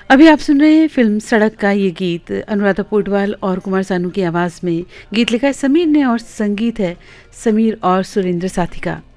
अभी आप सुन रहे हैं फिल्म सड़क का ये गीत अनुराधा पोडवाल और कुमार सानू की आवाज़ में। गीत लिखा है समीर ने और संगीत है समीर और सुरेंद्र साथी का।